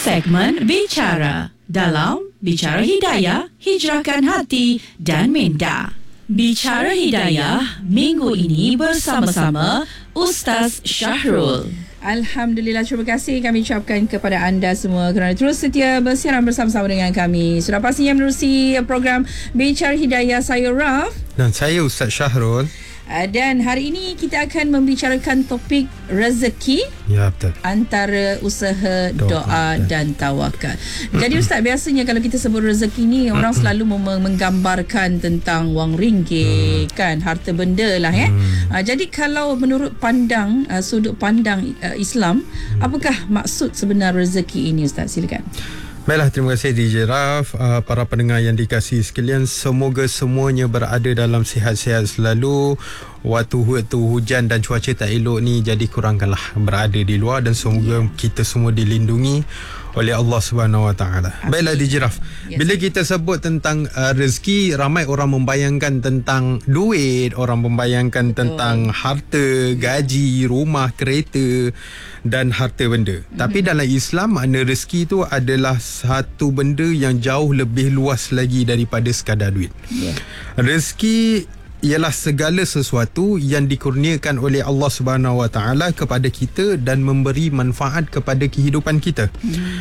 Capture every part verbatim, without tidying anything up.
Segmen Bicara dalam Bicara Hidayah, Hijrahkan Hati dan Minda. Bicara Hidayah minggu ini bersama-sama Ustaz Syahrul. Alhamdulillah, terima kasih kami ucapkan kepada anda semua kerana terus setia bersiaran bersama-sama dengan kami. Sudah pastinya menerusi program Bicara Hidayah, saya Raf dan saya Ustaz Syahrul. Dan hari ini kita akan membicarakan topik rezeki, ya, betul, antara usaha, doa, doa dan tawakal. Jadi Ustaz, biasanya kalau kita sebut rezeki ni orang selalu menggambarkan tentang wang ringgit, kan, harta benda lah ya. Uh, jadi kalau menurut pandang uh, sudut pandang uh, Islam, apakah maksud sebenar rezeki ini, Ustaz? Silakan. Baiklah, terima kasih D J Raf, uh, para pendengar yang dikasihi sekalian, semoga semuanya berada dalam sihat-sihat selalu. Waktu-waktu hujan dan cuaca tak elok ni, jadi kurangkanlah berada di luar dan semoga yeah. kita semua dilindungi oleh Allah Subhanahu Wa Taala. Baiklah D J Raf, yes. bila kita sebut tentang uh, rezeki, ramai orang membayangkan tentang duit, orang membayangkan Betul. tentang harta, gaji, rumah, kereta dan harta benda. Mm-hmm. Tapi dalam Islam, makna rezeki itu adalah satu benda yang jauh lebih luas lagi daripada sekadar duit. Yeah. Rezeki ialah segala sesuatu yang dikurniakan oleh Allah Subhanahu Wa Taala kepada kita dan memberi manfaat kepada kehidupan kita. Hmm.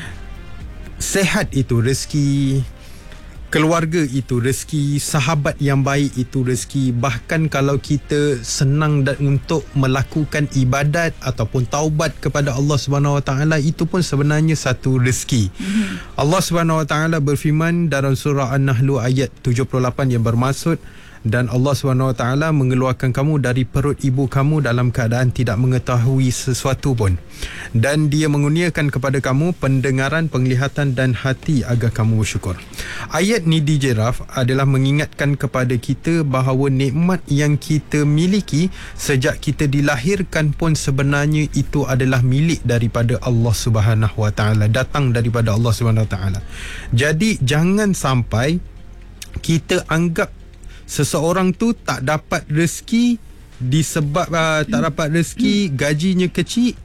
Sehat itu rezeki, keluarga itu rezeki, sahabat yang baik itu rezeki, bahkan kalau kita senang dan untuk melakukan ibadat ataupun taubat kepada Allah Subhanahu Wa Taala, itu pun sebenarnya satu rezeki. Hmm. Allah Subhanahu Wa Taala berfirman dalam surah An-Nahl ayat tujuh puluh lapan yang bermaksud, dan Allah subhanahu wa taala mengeluarkan kamu dari perut ibu kamu dalam keadaan tidak mengetahui sesuatu pun, dan dia mengurniakan kepada kamu pendengaran, penglihatan dan hati agar kamu bersyukur. Ayat ni D J Raf adalah mengingatkan kepada kita bahawa nikmat yang kita miliki sejak kita dilahirkan pun sebenarnya itu adalah milik daripada Allah subhanahu wa taala, datang daripada Allah subhanahu wa taala. Jadi jangan sampai kita anggap seseorang tu tak dapat rezeki disebab uh, tak dapat rezeki, gajinya kecil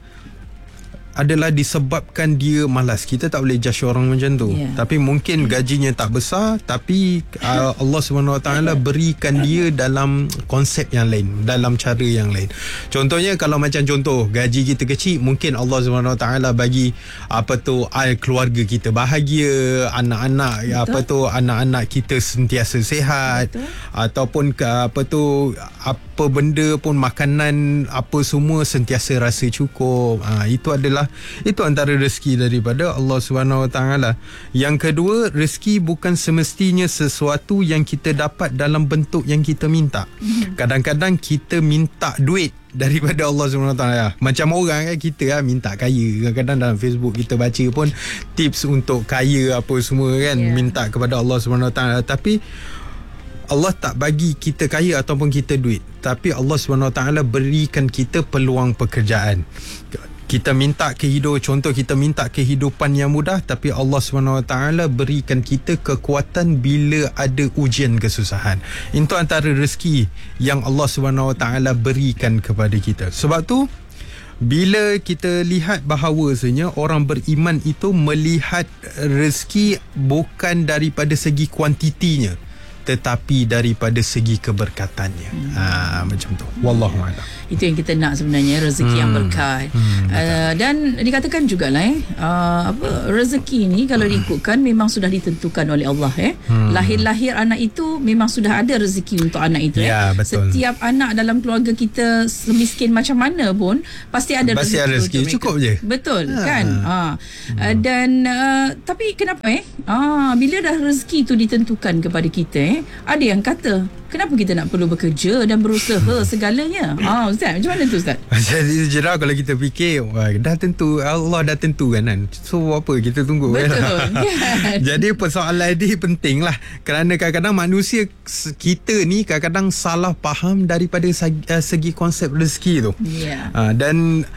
adalah disebabkan dia malas. Kita tak boleh judge orang macam tu. Yeah. Tapi mungkin gajinya tak besar, tapi uh, Allah subhanahu wa taala berikan dia dalam konsep yang lain, dalam cara yang lain. Contohnya kalau macam contoh gaji kita kecil, mungkin Allah subhanahu wa taala bagi apa tu keluarga kita bahagia, anak-anak Betul. apa tu anak-anak kita sentiasa sihat. Betul. Ataupun apa tu apa benda pun, makanan apa semua sentiasa rasa cukup. Ha, itu adalah itu antara rezeki daripada Allah Subhanahu Wa Taala. Yang kedua, rezeki bukan semestinya sesuatu yang kita dapat dalam bentuk yang kita minta. Kadang-kadang kita minta duit daripada Allah Subhanahu Wa Taala. Macam orang kan, kita lah minta kaya. Kadang-kadang dalam Facebook kita baca pun tips untuk kaya apa semua kan, yeah. minta kepada Allah Subhanahu Wa Taala. Tapi Allah tak bagi kita kaya ataupun kita duit, tapi Allah Subhanahu Wa Taala berikan kita peluang pekerjaan. Kita minta kehidupan, contoh kita minta kehidupan yang mudah, tapi Allah subhanahu wa taala berikan kita kekuatan bila ada ujian kesusahan. Itu antara rezeki yang Allah subhanahu wa taala berikan kepada kita. Sebab tu bila kita lihat bahawasanya orang beriman itu melihat rezeki bukan daripada segi kuantitinya, tetapi daripada segi keberkatannya. hmm. ha, Macam tu. Wallahualam. Itu yang kita nak sebenarnya, rezeki hmm. yang berkat. hmm, uh, Dan dikatakan jugalah eh, uh, apa, rezeki ni kalau hmm. diikutkan memang sudah ditentukan oleh Allah eh. hmm. Lahir-lahir anak itu memang sudah ada rezeki untuk anak itu ya, eh. Betul. Setiap anak dalam keluarga kita, semiskin macam mana pun, pasti ada pasti rezeki, ada rezeki. Cukup je. Betul ha. kan ha. Hmm. Uh, Dan uh, tapi kenapa eh ah, bila dah rezeki itu ditentukan kepada kita eh, ada yang kata, kenapa kita nak perlu bekerja dan berusaha segalanya? Ah, Ustaz, macam mana tu Ustaz? Jadi jerah kalau kita fikir, wah, dah tentu, Allah dah tentu kan, kan? So apa kita tunggu? Betul kan? Jadi persoalan ini penting lah, kerana kadang-kadang manusia kita ni kadang-kadang salah faham daripada segi, segi konsep rezeki tu. yeah. uh, Dan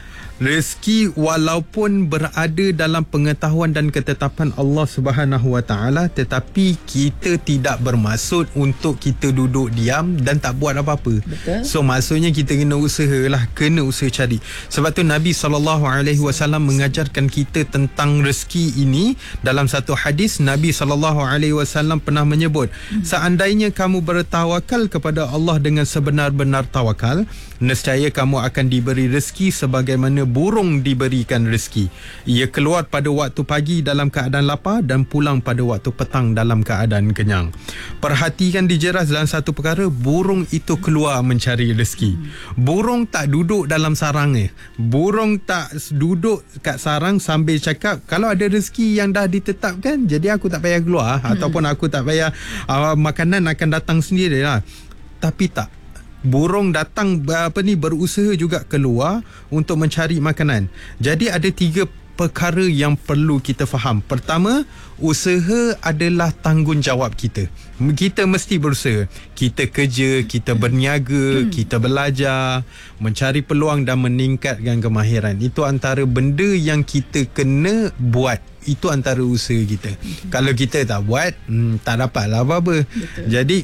rezeki walaupun berada dalam pengetahuan dan ketetapan Allah Subhanahu Wa Taala, tetapi kita tidak bermaksud untuk kita duduk diam dan tak buat apa-apa. Betul. So maksudnya kita kena usahalah, kena usaha cari. Sebab tu Nabi sallallahu alaihi wasallam mengajarkan kita tentang rezeki ini. Dalam satu hadis, Nabi sallallahu alaihi wasallam pernah menyebut, seandainya kamu bertawakal kepada Allah dengan sebenar-benar tawakal, nescaya kamu akan diberi rezeki sebagaimana burung diberikan rezeki. Ia keluar pada waktu pagi dalam keadaan lapar dan pulang pada waktu petang dalam keadaan kenyang. Perhatikan dijeras dalam satu perkara, burung itu keluar mencari rezeki. Burung tak duduk dalam sarangnya. Burung tak duduk kat sarang sambil cakap, kalau ada rezeki yang dah ditetapkan, jadi aku tak payah keluar, hmm. ataupun aku tak payah uh, makanan akan datang sendirilah. Tapi tak. Burung datang apa ni berusaha juga keluar untuk mencari makanan. Jadi ada tiga perkara yang perlu kita faham. Pertama, usaha adalah tanggungjawab kita. Kita mesti berusaha. Kita kerja, kita berniaga, hmm. kita belajar, mencari peluang dan meningkatkan kemahiran. Itu antara benda yang kita kena buat. Itu antara usaha kita. Hmm. Kalau kita tak buat, hmm, tak dapatlah apa-apa. Betul. Jadi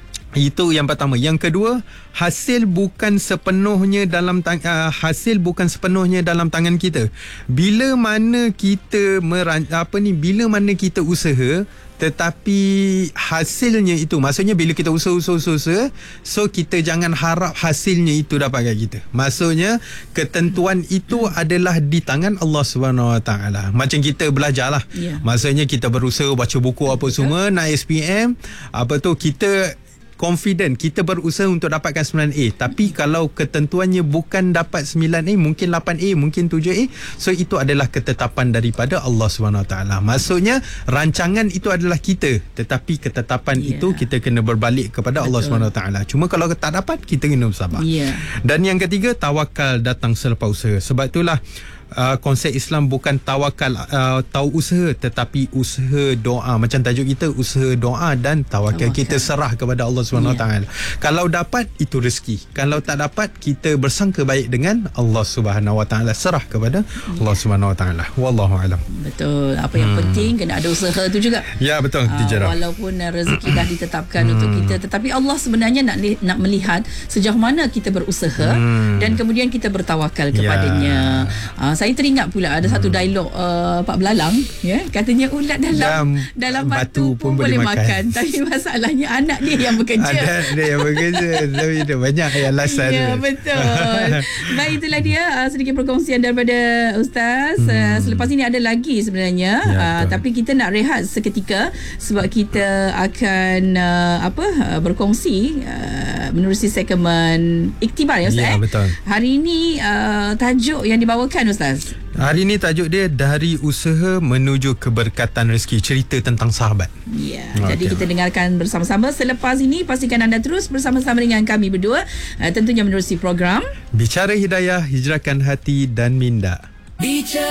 itu yang pertama. Yang kedua, hasil bukan sepenuhnya dalam tang- uh, hasil bukan sepenuhnya dalam tangan kita. Bila mana kita meran- apa ni bila mana kita usaha, tetapi hasilnya itu, maksudnya bila kita usaha-usaha-usaha, so kita jangan harap hasilnya itu dapat kat kita. Maksudnya ketentuan itu adalah di tangan Allah Subhanahu Wa Taala. Macam kita belajarlah. Yeah. Maksudnya kita berusaha baca buku apa semua, naik S P M, apa tu, kita confident, kita berusaha untuk dapatkan sembilan A. Tapi kalau ketentuannya bukan dapat sembilan A, mungkin lapan A, mungkin tujuh A, so itu adalah ketetapan daripada Allah Subhanahu Wa Taala. Maksudnya rancangan itu adalah kita, tetapi ketetapan yeah. itu kita kena berbalik kepada Betul. Allah Subhanahu Wa Taala. Cuma kalau tak dapat, kita kena bersabar. Yeah. Dan yang ketiga, tawakal datang selepas usaha. Sebab itulah Uh, konsep Islam bukan tawakal uh, tahu usaha, tetapi usaha doa. Macam tajuk kita, usaha doa dan tawakal. tawakal. Kita serah kepada Allah Subhanahu Wa Taala. Kalau dapat, itu rezeki. Kalau tak dapat, kita bersangka baik dengan Allah Subhanahu Wa Taala, serah kepada yeah. Allah Subhanahu Wa Taala. Wallahu alam. Betul. Apa yang hmm. penting, kena ada usaha tu juga. Ya, betul. Uh, walaupun uh, rezeki dah ditetapkan hmm. untuk kita, tetapi Allah sebenarnya nak li- nak melihat sejauh mana kita berusaha hmm. dan kemudian kita bertawakal kepadanya. Yeah. Uh, saya teringat pula ada hmm. satu dialog uh, Pak Belalang, ya, katanya ulat dalam dalam, dalam batu, batu pun, pun boleh makan. makan. Tapi masalahnya anak dia yang bekerja. Anak dia yang bekerja. Tapi dia banyak alasan. Ya, betul. Baik, itulah dia uh, sedikit perkongsian daripada Ustaz. Hmm. Uh, selepas ini ada lagi sebenarnya. Ya, uh, tapi kita nak rehat seketika sebab kita akan uh, apa uh, berkongsi uh, menerusi segmen Iktibar, ya Ustaz. Ya, betul. Hari ini uh, tajuk yang dibawakan Ustaz. Hari ini tajuk dia dari usaha menuju keberkatan rezeki, cerita tentang sahabat. Ya, okay. Jadi kita dengarkan bersama-sama. Selepas ini pastikan anda terus bersama-sama dengan kami berdua, uh, tentunya menerusi program Bicara Hidayah, Hijrahkan Hati dan Minda. Bicara